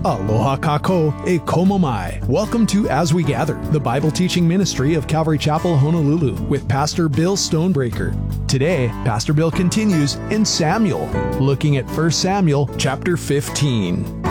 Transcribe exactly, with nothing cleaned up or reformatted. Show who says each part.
Speaker 1: Aloha kako e komo mai. Welcome to As We Gather, the Bible teaching ministry of Calvary Chapel, Honolulu, with Pastor Bill Stonebreaker. Today, Pastor Bill continues in Samuel, looking at First Samuel chapter fifteen.